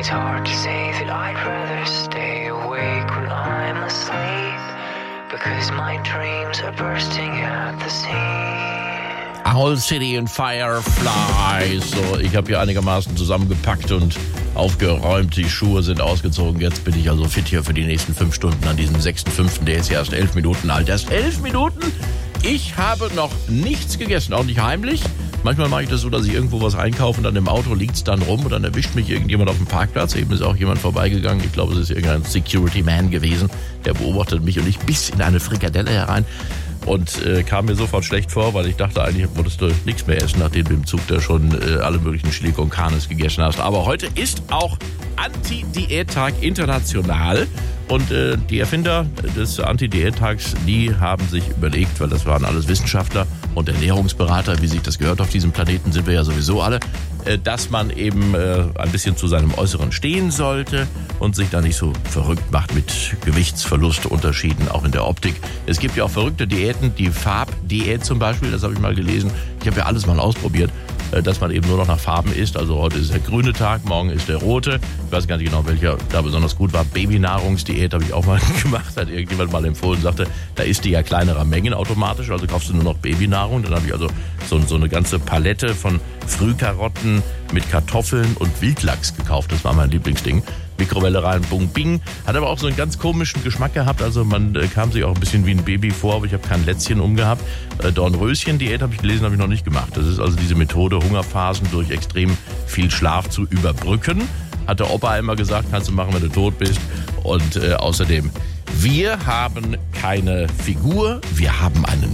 hard to say that I'd rather stay awake when I'm asleep, because my dreams are bursting at the seams. Owl City and Firefly. So, ich habe hier einigermaßen zusammengepackt und aufgeräumt. Die Schuhe sind ausgezogen. Jetzt bin ich also fit hier für die nächsten 5 Stunden an diesem 6.5. Der ist ja erst 11 Minuten alt. Erst 11 Minuten? Ich habe noch nichts gegessen, auch nicht heimlich. Manchmal mache ich das so, dass ich irgendwo was einkaufe und dann im Auto liegt es dann rum und dann erwischt mich irgendjemand auf dem Parkplatz. Eben ist auch jemand vorbeigegangen. Ich glaube, es ist irgendein Security Man gewesen. Der beobachtet mich und ich biss in eine Frikadelle herein. Und kam mir sofort schlecht vor, weil ich dachte, eigentlich wolltest du nichts mehr essen, nachdem du im Zug da schon alle möglichen Chili con Carnes gegessen hast. Aber heute ist auch Anti-Diät-Tag international. Und die Erfinder des Anti-Diät-Tags, die haben sich überlegt, weil das waren alles Wissenschaftler und Ernährungsberater, wie sich das gehört auf diesem Planeten, sind wir ja sowieso alle, dass man eben ein bisschen zu seinem Äußeren stehen sollte und sich da nicht so verrückt macht mit Gewichtsverlustunterschieden, auch in der Optik. Es gibt ja auch verrückte Diäten, die Farbdiät zum Beispiel, das habe ich mal gelesen. Ich habe ja alles mal ausprobiert, dass man eben nur noch nach Farben isst. Also heute ist der grüne Tag, morgen ist der rote. Ich weiß gar nicht genau, welcher da besonders gut war. Babynahrungsdiät habe ich auch mal gemacht. Hat irgendjemand mal empfohlen, sagte, da isst die ja kleinere Mengen automatisch, also kaufst du nur noch Babynahrung. Dann habe ich also so eine ganze Palette von Frühkarotten mit Kartoffeln und Wildlachs gekauft. Das war mein Lieblingsding. Mikrowelle rein, bung, bing. Hat aber auch so einen ganz komischen Geschmack gehabt. Also man kam sich auch ein bisschen wie ein Baby vor, aber ich habe kein Lätzchen umgehabt. Dornröschen-Diät habe ich gelesen, habe ich noch nicht gemacht. Das ist also diese Methode, Hungerphasen durch extrem viel Schlaf zu überbrücken. Hat der Opa immer gesagt, kannst du machen, wenn du tot bist. Und außerdem, wir haben keine Figur, wir haben einen